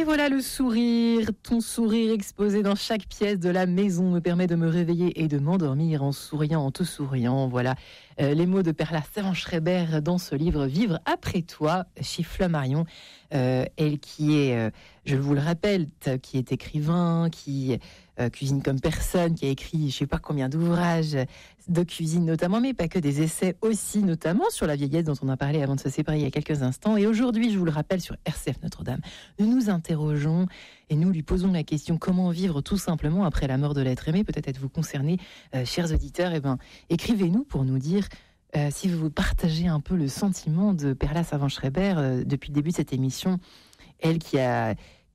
voilà le sourire, ton sourire exposé dans chaque pièce de la maison me permet de me réveiller et de m'endormir en souriant, en te souriant. Voilà les mots de Perla Savant-Schreiber dans ce livre Vivre après toi chez Flammarion. Elle qui est, je vous le rappelle, qui est écrivain, qui cuisine comme personne, qui a écrit je sais pas combien d'ouvrages de cuisine notamment, mais pas que, des essais aussi, notamment sur la vieillesse dont on a parlé avant de se séparer il y a quelques instants. Et aujourd'hui, je vous le rappelle, sur RCF Notre-Dame, nous nous interrogeons et nous lui posons la question: comment vivre tout simplement après la mort de l'être aimé? Peut-être êtes-vous concernés, chers auditeurs. Écrivez-nous pour nous dire si vous partagez un peu le sentiment de Perla Savant-Schreiber depuis le début de cette émission. Elle qui a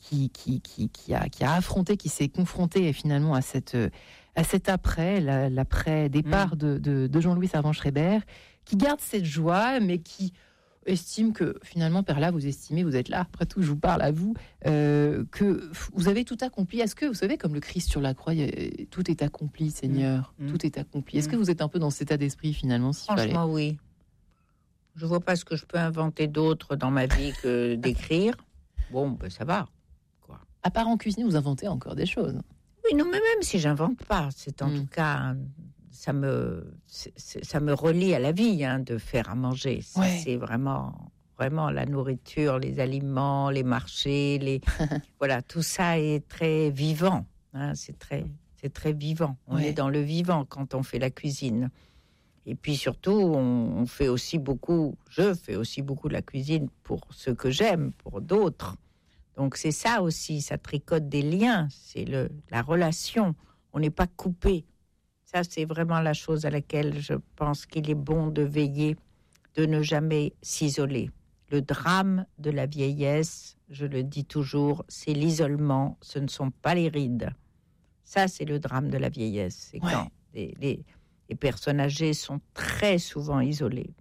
affronté, qui s'est confrontée finalement à cet après, l'après départ de Jean-Louis Savant-Schreiber, qui garde cette joie, mais qui estime que finalement, Perla, vous estimez, vous êtes là, après tout, je vous parle à vous, que vous avez tout accompli. Est-ce que, vous savez, comme le Christ sur la croix, tout est accompli, Seigneur, tout est accompli. Est-ce que vous êtes un peu dans cet état d'esprit finalement? Franchement, oui. Je vois pas ce que je peux inventer d'autre dans ma vie que d'écrire. Bon, ben ça va. À part en cuisine, vous inventez encore des choses. Oui, non, mais même si j'invente pas, c'est en tout cas, ça me relie à la vie, de faire à manger. Ça, c'est vraiment la nourriture, les aliments, les marchés, voilà, tout ça est très vivant. C'est très vivant. On est dans le vivant quand on fait la cuisine. Et puis surtout, on fait aussi beaucoup. Je fais aussi beaucoup de la cuisine pour ceux que j'aime, pour d'autres. Donc c'est ça aussi, ça tricote des liens, c'est la relation, on n'est pas coupé. Ça, c'est vraiment la chose à laquelle je pense qu'il est bon de veiller, de ne jamais s'isoler. Le drame de la vieillesse, je le dis toujours, c'est l'isolement, ce ne sont pas les rides. Ça, c'est le drame de la vieillesse. C'est quand les personnes âgées sont très souvent isolées.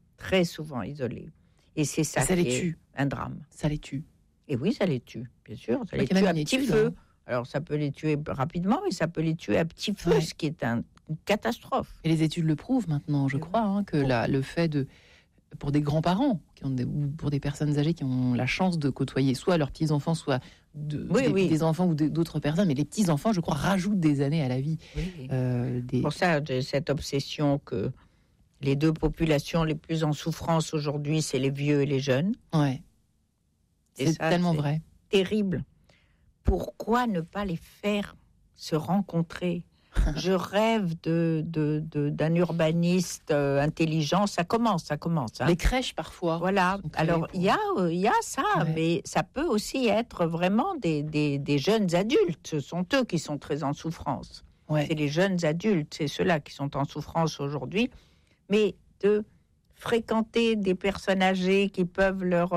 Et c'est ça qui est un drame. Ça les tue. Et oui, ça les tue, bien sûr. Ça les tue à petit feu. Alors, ça peut les tuer rapidement, mais ça peut les tuer à petit feu, ce qui est une catastrophe. Et les études le prouvent maintenant, je crois, que le fait pour des grands-parents, ou pour des personnes âgées qui ont la chance de côtoyer soit leurs petits-enfants, soit des enfants ou d'autres personnes, mais les petits-enfants, je crois, rajoutent des années à la vie. Pour ça, j'ai cette obsession que les deux populations les plus en souffrance aujourd'hui, c'est les vieux et les jeunes. Ouais. C'est tellement vrai. Terrible. Pourquoi ne pas les faire se rencontrer? Je rêve d'un urbaniste intelligent. Ça commence. Les crèches parfois. Voilà. Alors il y a ça, mais ça peut aussi être vraiment des jeunes adultes. Ce sont eux qui sont très en souffrance. C'est les jeunes adultes, c'est ceux-là qui sont en souffrance aujourd'hui. Mais de fréquenter des personnes âgées qui peuvent leur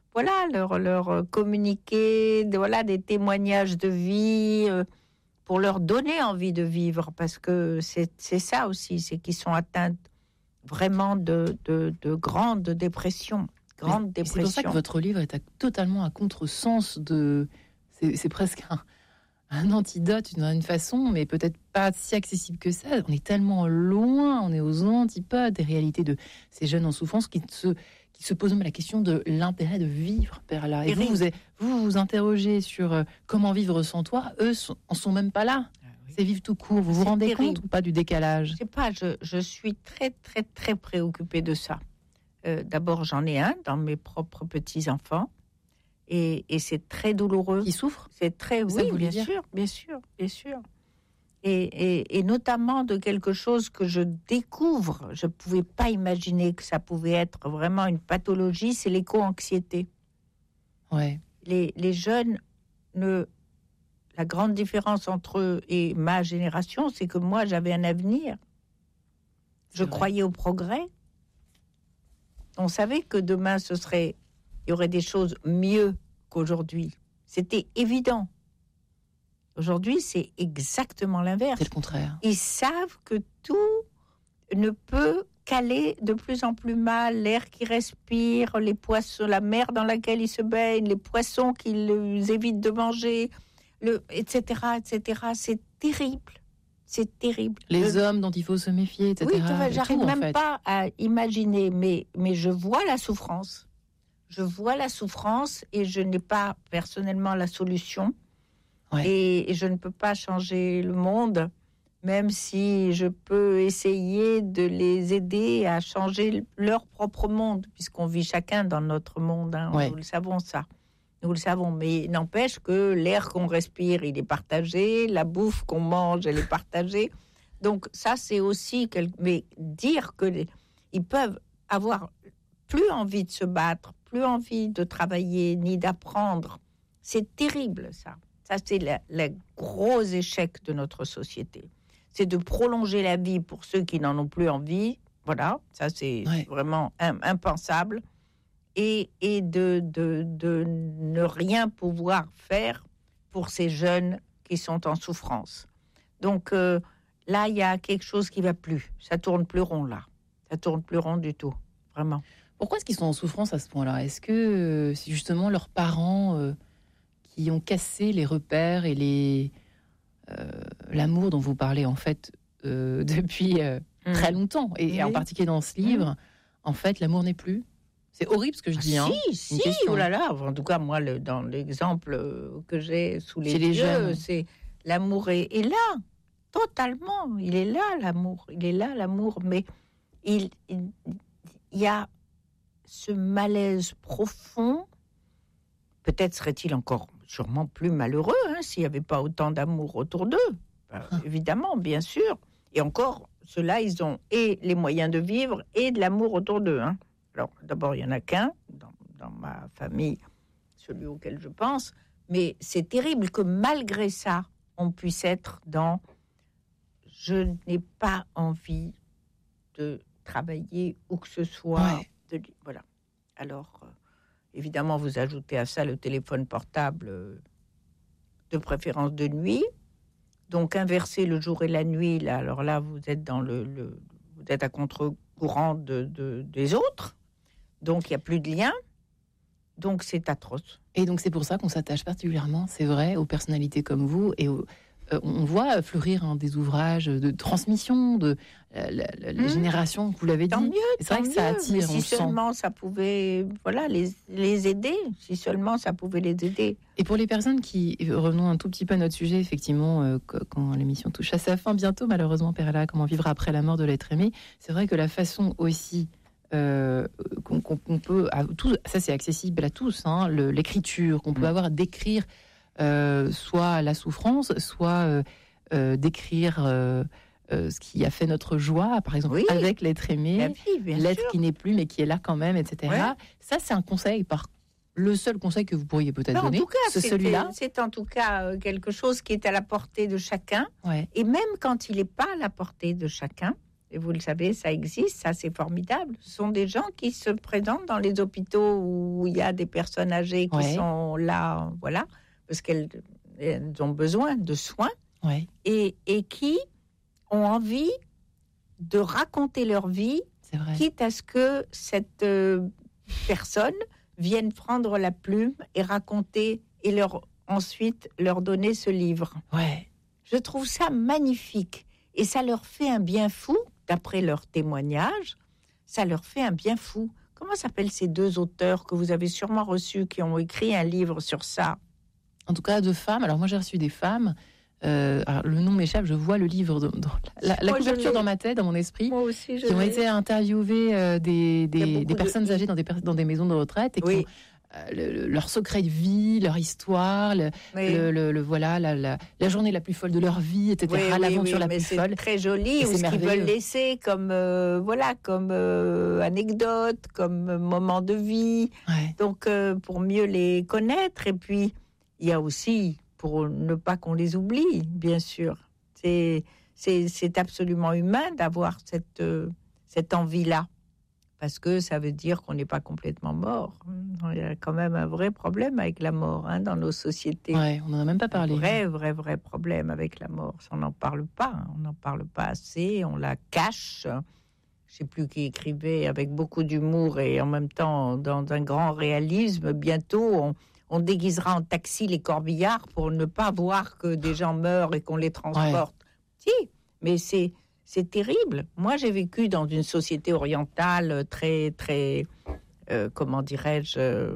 communiquer, des témoignages de vie, pour leur donner envie de vivre, parce que c'est ça aussi, c'est qu'ils sont atteints vraiment de grandes dépressions. C'est pour ça que votre livre est totalement à contresens c'est presque un antidote d'une façon, mais peut-être pas si accessible que ça. On est tellement loin, on est aux antipodes des réalités de ces jeunes en souffrance qui se posent même la question de l'intérêt de vivre, Perla. Et vous interrogez sur comment vivre sans toi. Eux en sont même pas là. C'est vivre tout court. Vous vous rendez compte ou pas du décalage? Je sais pas, je suis très, très, très préoccupée de ça. D'abord, j'en ai un dans mes propres petits-enfants. Et c'est très douloureux. Qui souffrent? C'est très... Oui, bien sûr. Et notamment de quelque chose que je découvre. Je ne pouvais pas imaginer que ça pouvait être vraiment une pathologie, c'est l'éco-anxiété. Ouais. Les jeunes, la grande différence entre eux et ma génération, c'est que moi, j'avais un avenir. Je croyais au progrès. On savait que demain, il y aurait des choses mieux qu'aujourd'hui. C'était évident. Aujourd'hui, c'est exactement l'inverse. C'est le contraire. Ils savent que tout ne peut qu'aller de plus en plus mal. L'air qu'ils respirent, les poissons, la mer dans laquelle ils se baignent, les poissons qu'ils évitent de manger, etc. C'est terrible. C'est terrible. Les hommes dont il faut se méfier, etc. Oui, j'arrive même pas à imaginer, mais je vois la souffrance. je vois la souffrance et je n'ai pas personnellement la solution. Ouais. Et je ne peux pas changer le monde, même si je peux essayer de les aider à changer leur propre monde, puisqu'on vit chacun dans notre monde. Hein, ouais. Nous le savons, ça. Nous le savons, mais n'empêche que l'air qu'on respire, il est partagé, la bouffe qu'on mange, elle est partagée. Donc ça, c'est aussi... Mais dire qu'ils peuvent avoir plus envie de se battre, plus envie de travailler, ni d'apprendre, c'est terrible, ça. Ça, c'est le gros échec de notre société. C'est de prolonger la vie pour ceux qui n'en ont plus envie. Voilà, ça, c'est vraiment impensable. Et de ne rien pouvoir faire pour ces jeunes qui sont en souffrance. Donc là, il y a quelque chose qui ne va plus. Ça tourne plus rond, là. Ça tourne plus rond du tout, vraiment. Pourquoi est-ce qu'ils sont en souffrance à ce point-là ? Est-ce que c'est justement leurs parents qui ont cassé les repères et l'amour dont vous parlez, en fait, depuis très longtemps ? Et en particulier dans ce livre, en fait, l'amour n'est plus. C'est horrible ce que je dis. Si, oh là là. En tout cas, moi, dans l'exemple que j'ai sous les yeux, jeunes. C'est l'amour est là, totalement. Il est là, l'amour. Il est là, l'amour. Mais il y a ce malaise profond. Peut-être serait-il encore sûrement plus malheureux s'il n'y avait pas autant d'amour autour d'eux. Évidemment, bien sûr. Et encore, ceux-là, ils ont et les moyens de vivre et de l'amour autour d'eux. Alors, d'abord, il n'y en a qu'un dans ma famille, celui auquel je pense. Mais c'est terrible que malgré ça, on puisse être dans « je n'ai pas envie de travailler où que ce soit. Ouais. Voilà. Alors, évidemment, vous ajoutez à ça le téléphone portable, de préférence de nuit. Donc, inverser le jour et la nuit, là, alors là, vous êtes vous êtes à contre-courant des autres. Donc, il n'y a plus de lien. Donc, c'est atroce. Et donc, c'est pour ça qu'on s'attache particulièrement, c'est vrai, aux personnalités comme vous. Et on voit fleurir des ouvrages de transmission de la génération, vous l'avez dit. Tant mieux, c'est vrai que ça attire, mais si seulement ça pouvait les aider. Si seulement ça pouvait les aider. Et pour les personnes qui... Revenons un tout petit peu à notre sujet, effectivement, quand l'émission touche à sa fin, bientôt, malheureusement, Perla, comment vivre après la mort de l'être aimé. C'est vrai que la façon aussi... qu'on peut, ça c'est accessible à tous, l'écriture qu'on peut avoir d'écrire soit la souffrance, soit d'écrire ce qui a fait notre joie, par exemple avec l'être aimé, l'être qui n'est plus mais qui est là quand même, etc. Ouais. Ça c'est un conseil, le seul conseil que vous pourriez peut-être donner, en tout cas, c'est celui-là. C'est en tout cas quelque chose qui est à la portée de chacun, et même quand il n'est pas à la portée de chacun. Et vous le savez, ça existe, ça c'est formidable. Ce sont des gens qui se présentent dans les hôpitaux où il y a des personnes âgées qui sont là, voilà, parce qu'elles ont besoin de soins, et qui ont envie de raconter leur vie, quitte à ce que cette personne vienne prendre la plume et raconter, et ensuite leur donner ce livre. Je trouve ça magnifique. Et ça leur fait un bien fou, d'après leur témoignage, ça leur fait un bien fou. Comment s'appellent ces deux auteurs que vous avez sûrement reçus, qui ont écrit un livre sur ça ? En tout cas, de femmes. Alors moi, j'ai reçu des femmes. Alors, le nom m'échappe, je vois le livre dans la couverture dans ma tête, dans mon esprit. Moi aussi, qui ont été interviewées des personnes âgées dans des maisons de retraite et qui ont leur secret de vie, leur histoire, voilà, la journée la plus folle de leur vie, etc. L'aventure la plus folle. C'est très joli, ou ce qu'ils veulent laisser comme anecdote, comme moment de vie. Donc, pour mieux les connaître. Et puis, il y a aussi, pour ne pas qu'on les oublie, bien sûr. C'est absolument humain d'avoir cette envie-là. Parce que ça veut dire qu'on n'est pas complètement mort. Il y a quand même un vrai problème avec la mort dans nos sociétés. On n'en a même pas parlé. Un vrai problème avec la mort. On n'en parle pas. On n'en parle pas assez. On la cache. Je ne sais plus qui écrivait avec beaucoup d'humour et en même temps dans un grand réalisme. Bientôt, on déguisera en taxi les corbillards pour ne pas voir que des gens meurent et qu'on les transporte. Si, mais c'est terrible. Moi, j'ai vécu dans une société orientale très, très comment dirais-je,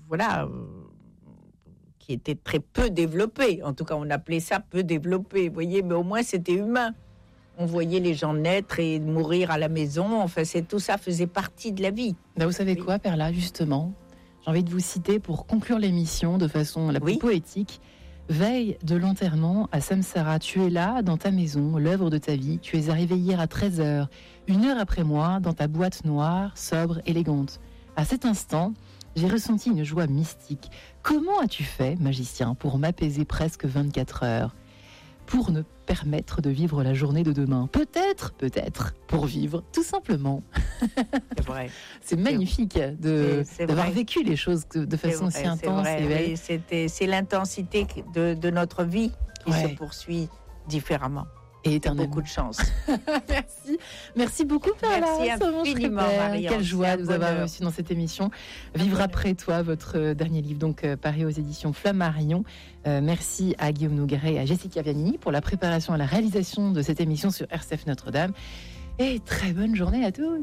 qui était très peu développé. En tout cas, on appelait ça peu développé, vous voyez, mais au moins c'était humain. On voyait les gens naître et mourir à la maison. Enfin, tout ça faisait partie de la vie. Vous savez quoi, Perla, justement, j'ai envie de vous citer pour conclure l'émission de façon la plus poétique. Veille de l'enterrement à Samsara, tu es là, dans ta maison, l'œuvre de ta vie. Tu es arrivé hier à 13h, 1 heure après moi, dans ta boîte noire, sobre, élégante. À cet instant, j'ai ressenti une joie mystique. Comment as-tu fait, magicien, pour m'apaiser presque 24 heures ? Pour ne permettre de vivre la journée de demain. Peut-être, pour vivre, tout simplement. C'est vrai. C'est magnifique d'avoir vécu les choses de façon si intense et belle. C'est l'intensité de notre vie qui se poursuit différemment. Et éternellement. Beaucoup de chance. Merci beaucoup, Perla. Merci infiniment, Marie. Quelle joie de vous avoir reçu dans cette émission. Vivre après toi, votre dernier livre, donc paru aux éditions Flammarion. Merci à Guillaume Nogueret et à Jessica Viannini pour la préparation et la réalisation de cette émission sur RCF Notre-Dame. Et très bonne journée à tous.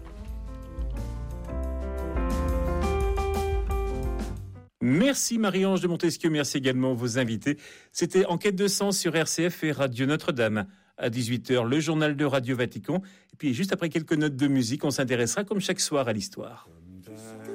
Merci Marie-Ange de Montesquieu, merci également vos invités. C'était En quête de sens sur RCF et Radio Notre-Dame. À 18h, le journal de Radio Vatican. Et puis juste après quelques notes de musique, on s'intéressera comme chaque soir à l'histoire.